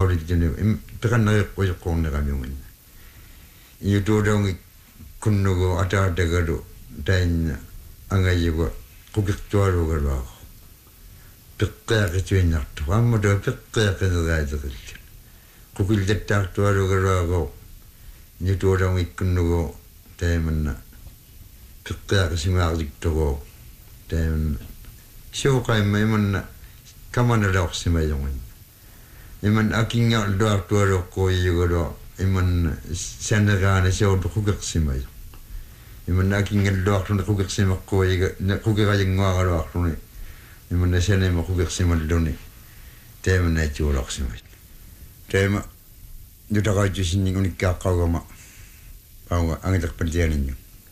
qalitunu peqannariqquiqquurneramiungan iutuulungi kunnugu ataatagalu tainna angayuga qukirtualugaluaqo peqqaaqituinnartu ammutu peqqaaqineraatiqillu qukiltattaartualugaluaqo iutuulungi kunnugu taimanna peqqaaqisimaarliktogo taimanna siuqaimma imanna kamanalaorsimayungan iman akinga luartualuqquyugalu iman saneraana siortu qukirsimayu iman akinga luartuna qukirsimaqquyuga qukirajinguaqaluartuni iman sanema qukirsimalluni taimanna ituulorsimay taima nutaqaitusinning unikkaaqqaugama paunga angitarpaltianinnu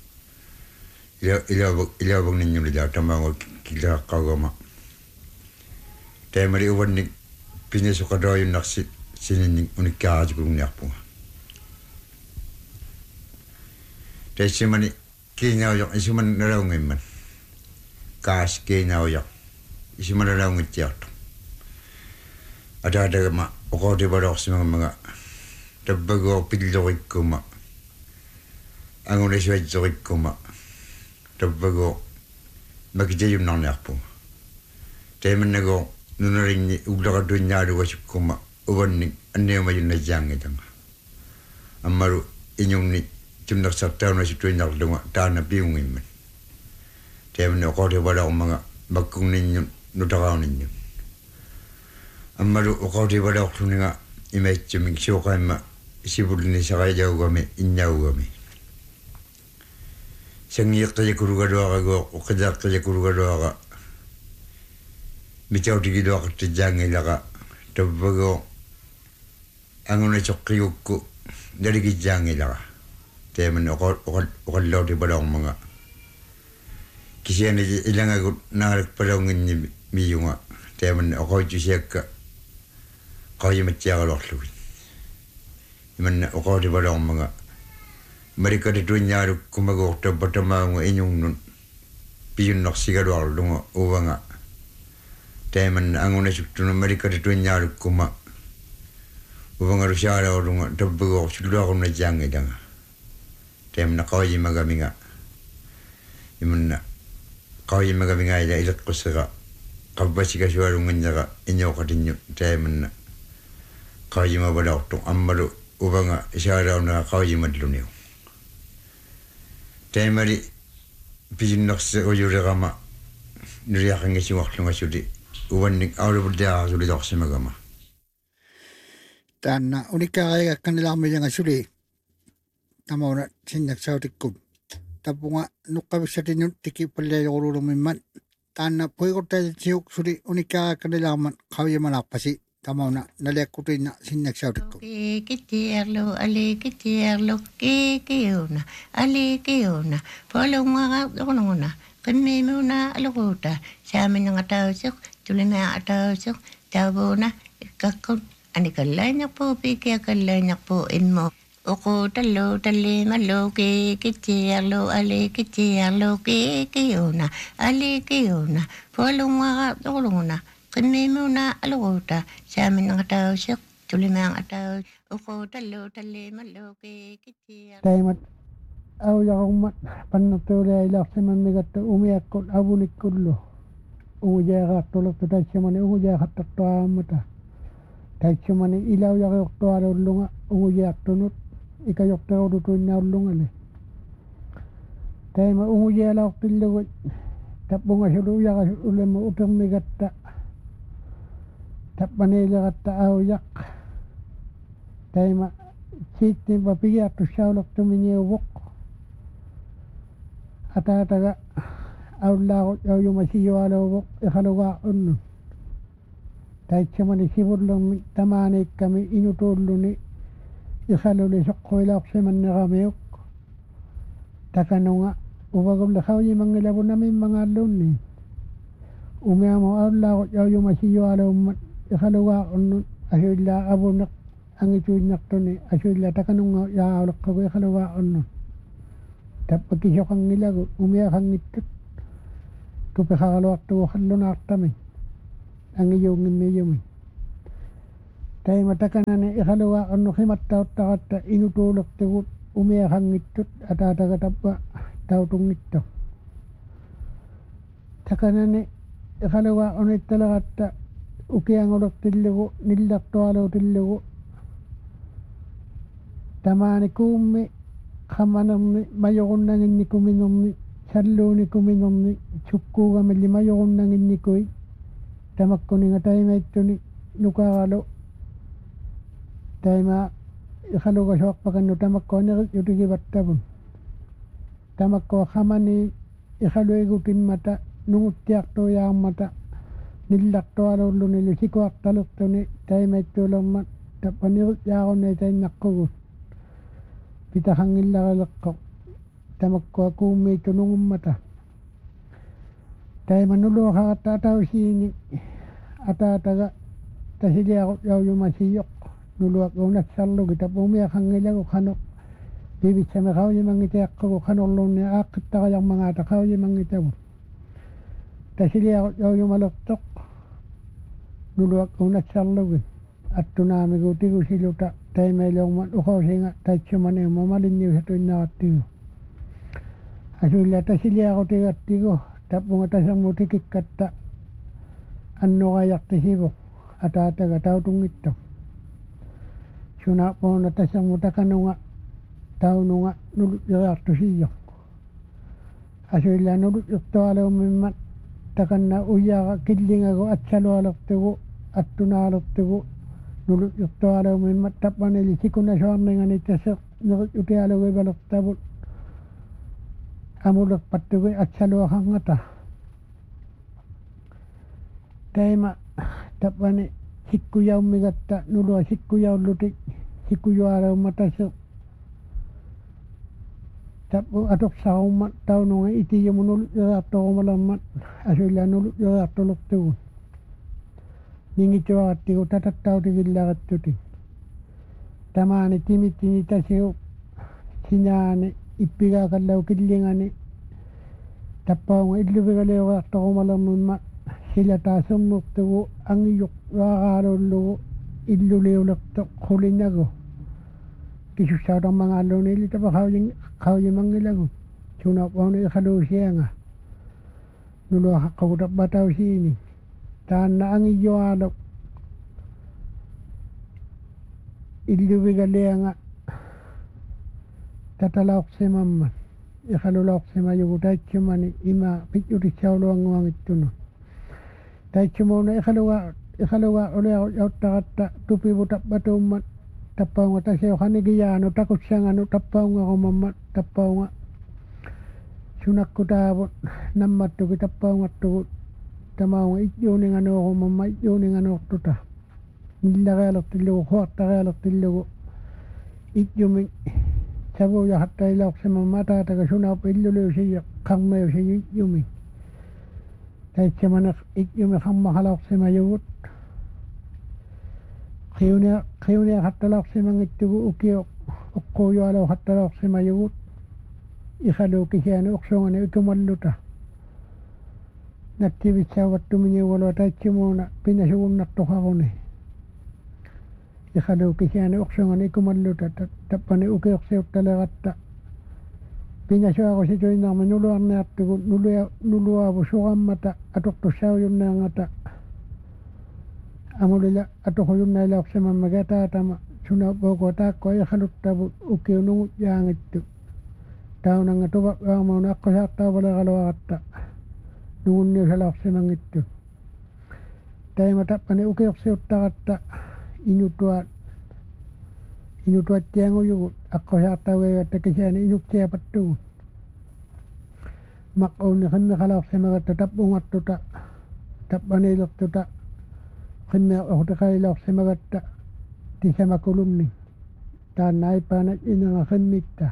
ilabagninnu lila tamaango kilaqqaugama taimari uvannik pinesuqadoyunnarsi sininning unikkaaratikulunniarpunga taissimani kiinaujoq isuman nalaungimman kaas kiinaujoq isuman nalaungittiartu ataatagama oqootipaloorsimagammaga tabbagoo pillorikkuma angunasuatsorikkuma tabbagoo makitayunnarniarpunga taimannagoo nunarinni uglaqatuinnaalugassukkuma uvannik anniumayunnajaangitanga ammaru inyungni timnersartaunasuttuinnarlunga taana piungimman taimanni oqootipaloormaga makkungninnun nutaqauninnun ammalu oqootipaloorluninga imaitsumik suuqaimma sivulni saqailaugami innaugami sangiiqqajakulugaluaqagoo uqqilaaqqijakulugaluaqa mitautikituaqartijaangilaqa tabbagoo angunasoqqigukku naligijjaangilaqa taimanni oqallautipaloormaga kisianiji ilangagut naalakpalaunginni miyunga taimanni oqoitusiakka qayimatsiaqaluarlugit imanna oqootipaloormaga marikatatuinnaalukkumaguortappatamaunga inyungnun piyunnersigaluarlunga uvanga taimanna angunasuktuna marikatatuinnaalukkuma uvangalu saalaulunga tabbagoo sulluaqunnajaangilanga taimanna qawajimagaminga imanna qawajimagaminga ila ileqqusseqa qabbasiga inyoqatinnu taimanna qawajimavalaortu ammalu uvanga saalaunnaqa qawajimalluniu taimari pijinnerse ujuleqama nuriaqangisuarlungasuli uvannik aulupultiaqasulitorsimagama taanna unikkaaqaigakkannilaarmilangasuli tamauna sinnaksautikkut tapunga nuqqavissatinnut tikipalliajorulumimman taanna puiqortaatiuk suli unikkaaqakkannilaarman qaviyamanarpasi tamauna naliakkutuinna sinnaksautikkut kitiarlu kikiuna alikiuna polungaqa dornuna qimmiimuna aluquta saaminangatausuk tulimaaqatausuk taavuna ikkakkut anikallainarpu pikiakallainarpu inmo uqutallu tallimallu kitiarlu kikiuna alikiuna polungaqa dornuna qimmiimuna aluquta saaminangatausuk tulimaaqataus uqutallu tallimallu kitiarlu taimat aujaqummat pannatuuliailaarsimammigatta umiakkut avunikkullu ugujaaqaartuluttu taissamani ugujaaqattartuaammata taissamani ilaujaqiortualullunga ugujaaqtunut ikajorterututuinnaullungali taima ugujaalaortillugut tappungasulu ujaqasut ulemma utermigatta tappaniiliqatta aujaq taima siittimpa pigiartussaulortuminiuvuq ataataga aullaaqut aujumasijualuuvuq iqalugaa unnun taitsamani sivullermi tamaaniikkami inutuulluni iqaluli soqquilaorsimanneriamiuk takanunga uvagulle qaujimangilavunamimmangaallunni umiamu aullaaqut aujumasijualuummat iqalugaa unnun asuillaa avuneq angituinnartuni asuilla takanunga yaauleqqagu iqalugaa unnun tappakisoqangilagu umiaqangittut tupiqaqaluartugu qallunaartami angiyuungimmiyumi Taima takanane ihalua onno himattauttaqatta inutuulortugut umiaqangittut ataatakatappa tautungitto. Takanane ihalua onittaleqatta ukiangulortillugu nillartualuutillugu tamaani kuummi qammanerni majorunnanginnikuminerni salluunikuminerni sukkuugamalli majorunnanginnikui tamakkuninga taimaittuni nukaralu taima ihaluga soorpakannu tamakkuaneri yutigivattavun tamakko qamani ihaluigutimmata nunguttiartuujaarmata nillartualuulluni sikuartalertuni taimaittuulermat tappaniru jaarunei tainnaqqugут pitaqangillarileqqo tamakkua kuummiittu nungummata taima nuluaqaratta atausiini ataataga tasiliaqut jaujumasiyoq nuluaq unassarlugi tapumiaqangilagu qanoq pivitsame qaujimangiteaqqagu qanorluunni aaqittaqajarmangaata qaujimangitavu tasiliaqut jaujumalertoq nuluaq unassarlugi attunaamigu tigusiluta taimaileorman uqosinga taitsumaniumma malinniusatuinnarattigu asuilla tasiliaqutigattigu tappunga tasermutikikkatta annuqajartisivu ataataga tautungitto sunaappuuna tasermutakanunga taununga nulu'iriartusiyyo asuilla nulu'irtualuummimmat takanna uyaqa killingagu atsalualertugu attunaalertugu nulu'irtualuummimmat tappanili sikunasuarningani taser neri'utialugivalertavut amulerpattugi atsaluaqangata taima tappani sikkujaumigatta nulua sikkujaulluti sikkujualuumma taser tappu atoqsarummat taununga itijumu nulu'iriartorumalermat asuilla nulu'iriartulertugun ningituarattigu tatattautigillarattuti tamaani timittini tasiu sinaani ippigaaqallau killingani tappaunga illuvigaliuqartorumalermimma sila taasernertugu angiyuq raaqaalullugu illuliulertoq qulinagu kisussautarmangaalluuni illitapa qaujimangilagu sunaappauni iqaluusianga nuluaqaqqagu tappatausiini taanna angiyuaaluq illuvigalianga tatalauqsimamman iqalulauqsimayugu taitsumani ima pitjutissauluanguangittunu taitsumuuna iqaluga uliaqut tupivu tappatuummat tappaunga taseuqanigiyaanu takussanganu tappaungarumammat tappaunga sunakkutaavut nammattugi tappaungattugut tamaunga ijjuuninganuurumamma ijjuuninganuurtuta nillarialertillugu huartarialertillugu ijjumi savuja hattailauksemamma ataataga sunaup illuluusiyo qarmeusiyo ijjumi taitsamana ijjumi qammaqalauqsimayugut qiunia hattalauqsimangittugu ukio uqquujualau hattalauqsimayugut iqaluukisiani uqsungani utumalluta nattivitsauvattumiñuvalua taitsumuuna pinasugunnartuqaruni iqaluukisiani uqsungani ikumalluta tappani ukiorsiuttaleqatta pinasuaqusituinnaarma nuluarniartugu nuluavu suqammata atoqtussaujunnaangata amulila atoquyunnailauqsimammaga taatama sunaupuuko taakko iqaluttavut ukiunungut jaangittu taunanga tuvaqaarmuuna aqqusaattauvaleraluaqatta nugunniusalauqsimangittu taima tappani ukiorsiuttaqatta inutuattiangujugut aqqusaattaugeegatta kisiani inutsiapattugut maqquunni qimmiqalauqsimagatta tappungattuta tappaniilertuta qimmiaqutiqailauqsimagatta tisamakulunni taanna aipaana inanga qimmitta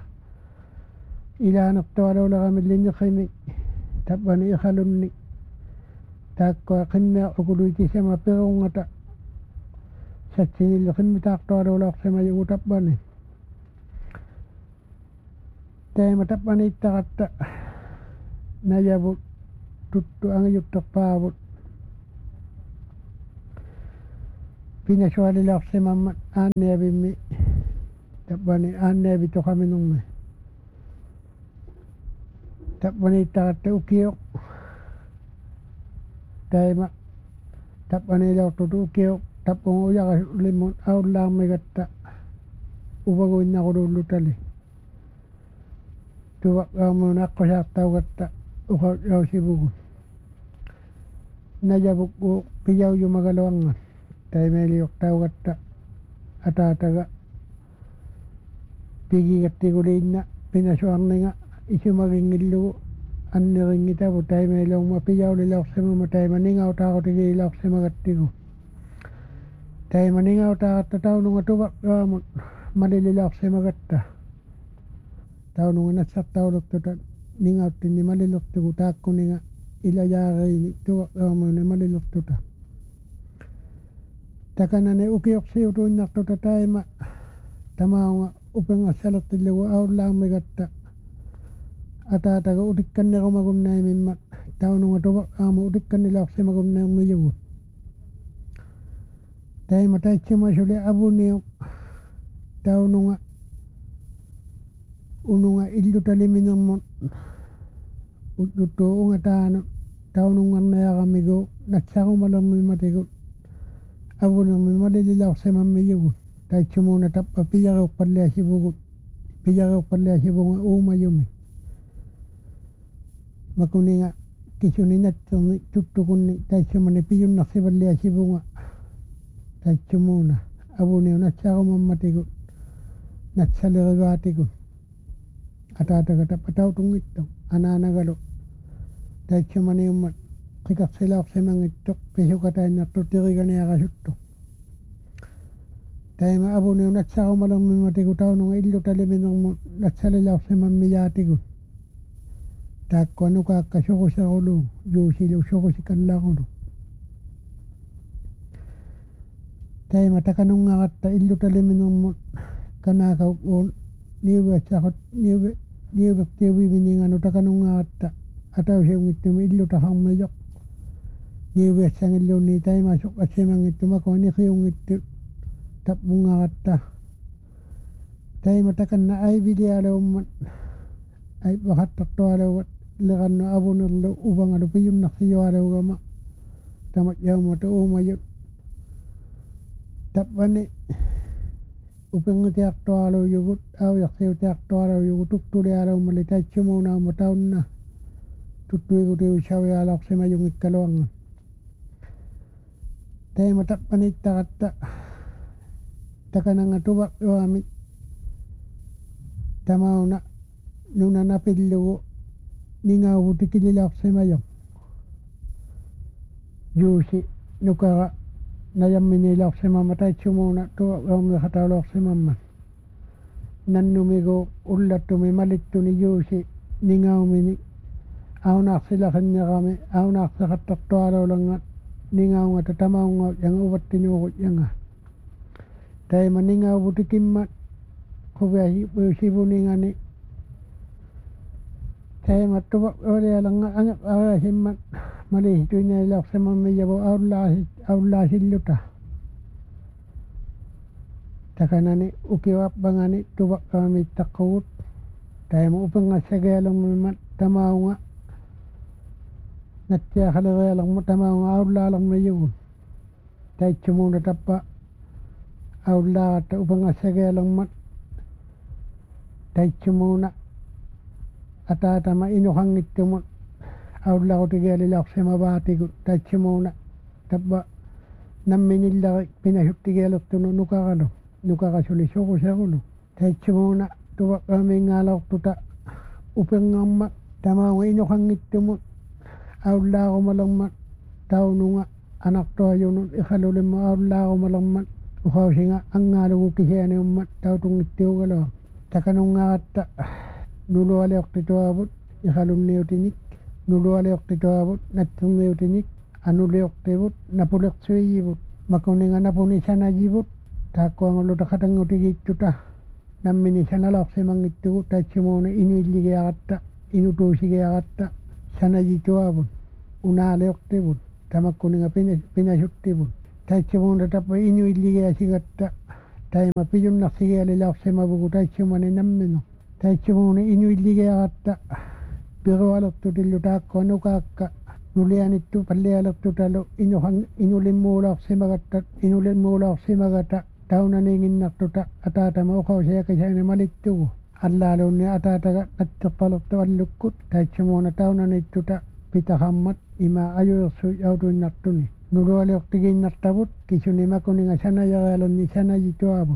ilaanertualuuleramillinniqimi tappani iqalunni taakkoa qimmiaqukuluitisama perungata satsinille qimmitaartualuulauqsimayugu tappani taima tappaniittaqatta najavut tuttu angijuttorpaavut pinasualilaqsimammat aanniavimmi tappani aanniavitoqaminungmi tappaniittaqatta ukioq taima tappaniilortut ukioq tappungu uyaqasulimmun aullaarmigatta upaguinnaqulullutali tuvaqqaamuun aqqosaartaugatta uqausivugun najavukku pijaujumagaluangan taimeliortaugatta ataataga pigigattiguliinna pinasuarninga isumagingillugu anniringitavu taimeilongma pijaulilaorsimama taima ningautaaqutigiilaorsimagattigu taima ningautaaqatta taununga tuvaqqaamut malililaorsimagatta taununga nassartauluktuta ningauttinni malilurtugu taakkuninga ilajaariini tuvaqqaamuuni malilurtuta takanane ukioqsiutuinnartuta taima tamaunga upengassalertillugu aullaarmigatta ataataga utikkannerumagunnaimimmat taununga tuvaqqaamu utikkannilaorsimagunneermiyugut taima taitsumasuli avuniuq taununga ununga illutalimingermut uttutu unga taanu taunungarnearamigu natsarumalermimatigut avunermi malililaorsimammiyugut taitsumuuna tappa pijaruuppalliasivugut pijaruuppalliasivunga uumayumi makuninga kisuni natserni tuttukunni taitsumani pijunnarsivalliasivunga taitsumuuna avuniu natsarumammatigut natsalerivaatigut ataataga tappa tautungittoq anaanagalu taitsumaniummat qikarsilaorsimangittoq pisukatainnertu tiriganiaqasuttoq taima avuniu natsarumalermimatigu taununga illutalimingermut natsalilaorsimammiyaatigut taakkua nukaakka suquserulu juusilu suqusikallaqulu taima takanungaqatta illutalimingermut kanaakauqquun niuveassaqut niuvertiuviviniinganu takanungaqatta atausiungittumi illutaharmijoq niuveassangilluunni taimasuq assimangittu makua niqiungittu tappungaqatta taima takanna aivilialuummat aipaqattartualuuvat leqannu avunerlu upangalu pijunnarsijualuugama tamatjaummatu uumayut tappani upengitiartualuujugut aujarsiutiartualuujugut tuktulialuummali taitsumuunaumma taunna tuttuigutiussaujaalaorsimajungikkaluangan taima tappaniittaqatta takananga tuvaqqaamit tamauna nunanapillugu ningauvutikililaorsimajoq juusi nukaga najamminilaorsimamma taitsumuuna tuvaqqaummiqatauluorsimamman nannumigu ullattumi malittuni juusi ningaumini aunaarsilaqinnirami aunaarsiqattartualuulangat ningaungata tamaungaut janga uvattinuugut janga taima ningauvutikimmat quviasivuningani taima tuvaqqaalialanga angeqariasimmat malisituinailaorsimammiyavu aullaasilluta takanani ukiwappangani tuvaqqaamiittaqqugut taima upengassagialermimmat tamaunga nattiaqalerialerma tamaunga aullaalermiyugun taitsumuuna tappa aullaaqatta upengassagialermat taitsumuuna ataatama inuqangittumut aullaqutigialilaorsimavaatigut taitsumuuna tappa namminillari pinasuttigialertunu nukaqasuli suquserulu taitsumuuna tuvaqqaamiingaalaortuta upengamma tamaunga inuqangittumut aullaaqumalermat taununga anartuajunut iqalulimma aullaaqumalermat uqausinga angaalugu kisianiummat tautungittiugalua takanungaqatta nulualiortituavut iqalunniutinik nulualiortituavut natserniutinik anuliortivut napulersuijivut makuninga napuni sanajivut taakkuangulluta qatanngutigiittuta nammini sanalaorsimangittugu taitsumuuna inuilligiaqatta inutuusigiaqatta sanajituavut unaaliortivut tamakkuninga pinasuttivut taitsumun tapa inu illiga sigatta taima pijunnarsigiali larsemavugu taitsumani namminu taitsumun inu illigaata pirualertutillu taakkuanukaakka nulianittu pallialertutalu inulimmuularsimagata taunaniinginnartuta ataatama uqausiakisani malittugu allaalunni ataataga natteqqalertu allukkut taitsumuuna taunanittuta pitahammat ima ajuersu yautuinnartuni nulualiortiginnartavut kisunimakuninga sanajarialunni sanajituavut.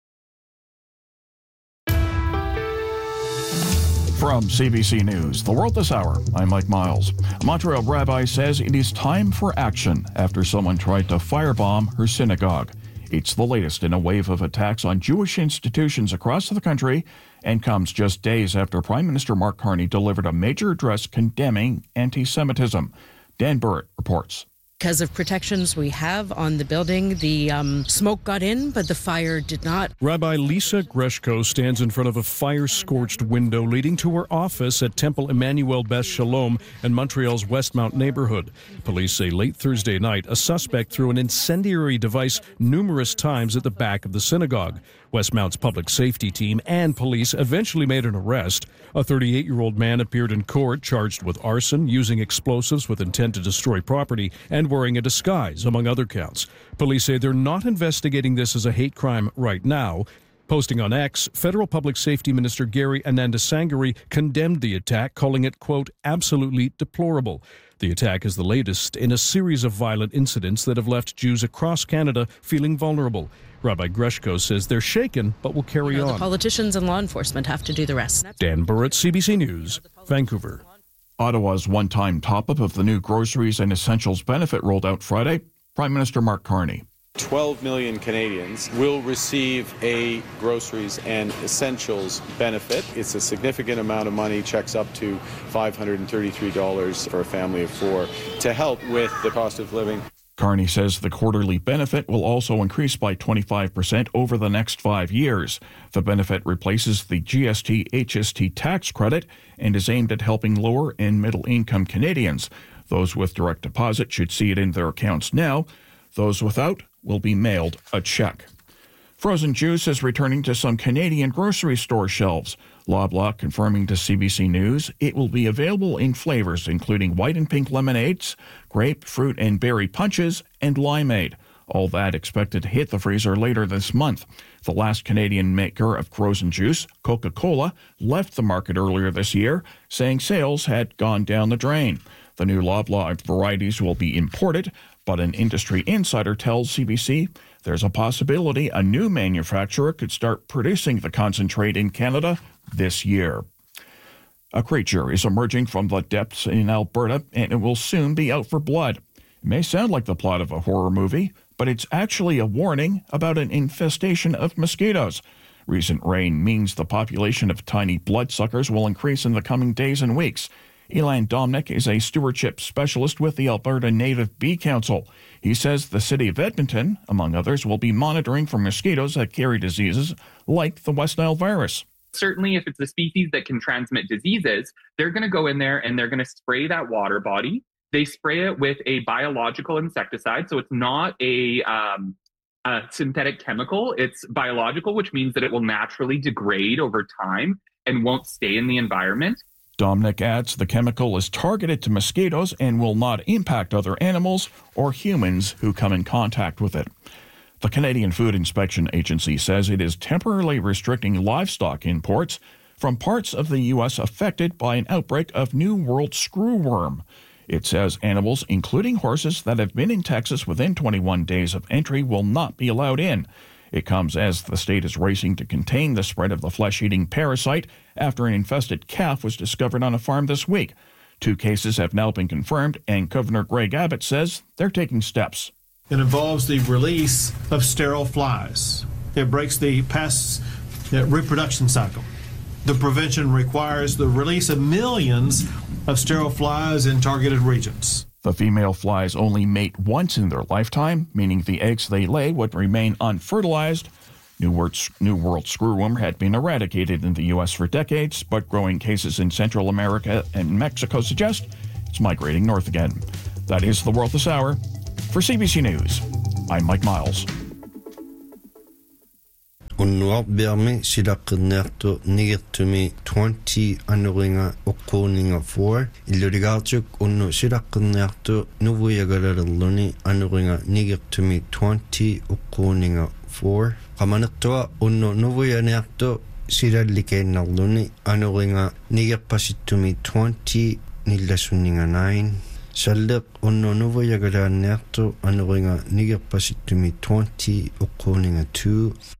From CBC News, The World This Hour, I'm Mike Miles. A Montreal rabbi says it is time for action after someone tried to firebomb her synagogue. It's the latest in a wave of attacks on Jewish institutions across the country and comes just days after Prime Minister Mark Carney delivered a major address condemning anti-Semitism. Dan Burrett reports. Because of protections we have on the building, the smoke got in, but the fire did not. Rabbi Lisa Greshko stands in front of a fire-scorched window leading to her office at Temple Emmanuel Beth Shalom in Montreal's Westmount neighborhood. Police say late Thursday night, a suspect threw an incendiary device numerous times at the back of the synagogue. Westmount's public safety team and police eventually made an arrest. A 38-year-old man appeared in court charged with arson, using explosives with intent to destroy property, and wearing a disguise, among other counts. Police say they're not investigating this as a hate crime right now. Posting on X, Federal Public Safety Minister Gary Anandasangari condemned the attack, calling it, quote, absolutely deplorable. The attack is the latest in a series of violent incidents that have left Jews across Canada feeling vulnerable. Rabbi Greshko says they're shaken, but will carry on. The politicians and law enforcement have to do the rest. Dan Burrett, CBC News, Vancouver. Ottawa's one-time top-up of the new groceries and essentials benefit rolled out Friday. Prime Minister Mark Carney. 12 million Canadians will receive a groceries and essentials benefit. It's a significant amount of money, checks up to $533 for a family of four, to help with the cost of living. Carney says the quarterly benefit will also increase by 25% over the next 5 years. The benefit replaces the GST/HST tax credit and is aimed at helping lower and middle-income Canadians. Those with direct deposit should see it in their accounts now. Those without will be mailed a check. Frozen juice is returning to some Canadian grocery store shelves. Loblaw confirming to CBC News it will be available in flavors including white and pink lemonades, grape, fruit, and berry punches, and limeade. All that expected to hit the freezer later this month. The last Canadian maker of frozen juice, Coca-Cola, left the market earlier this year, saying sales had gone down the drain. The new Loblaw varieties will be imported, but an industry insider tells CBC there's a possibility a new manufacturer could start producing the concentrate in Canada this year. A creature is emerging from the depths in Alberta, and it will soon be out for blood. It may sound like the plot of a horror movie, but it's actually a warning about an infestation of mosquitoes. Recent rain means the population of tiny bloodsuckers will increase in the coming days and weeks. Elan Dominic is a stewardship specialist with the Alberta Native Bee Council. He says the city of Edmonton, among others, will be monitoring for mosquitoes that carry diseases like the West Nile virus. Certainly, if it's a species that can transmit diseases, they're going to go in there and they're going to spray that water body. They spray it with a biological insecticide, so it's not a synthetic chemical. It's biological, which means that it will naturally degrade over time and won't stay in the environment. Dominic adds the chemical is targeted to mosquitoes and will not impact other animals or humans who come in contact with it. The Canadian Food Inspection Agency says it is temporarily restricting livestock imports from parts of the U.S. affected by an outbreak of New World screwworm. It says animals, including horses that have been in Texas within 21 days of entry, will not be allowed in. It comes as the state is racing to contain the spread of the flesh-eating parasite after an infested calf was discovered on a farm this week. 2 cases have now been confirmed, and Governor Greg Abbott says they're taking steps. It involves the release of sterile flies. It breaks the pest's reproduction cycle. The prevention requires the release of millions of sterile flies in targeted regions. The female flies only mate once in their lifetime, meaning the eggs they lay would remain unfertilized. New World screwworm had been eradicated in the U.S. for decades, but growing cases in Central America and Mexico suggest it's migrating north again. That is The World This Hour. For CBC News, I'm Mike Miles. Unnuar bermi silaqinneartu nigirtumi 20 anuringa uqquuninga 4 illurigaartuk unnu silaqinneartu nuvuyagalallerluni anuringa nigirtumi 20 uqquuninga 4 qamanertua unnu nuvuyaniartu silallikeennerluni anuringa nigerpasittumi 20 nillasunninga 9 salleq unnu nuvuyagalaanniartu anuringa nigerpasittumi 20 uqquuninga 2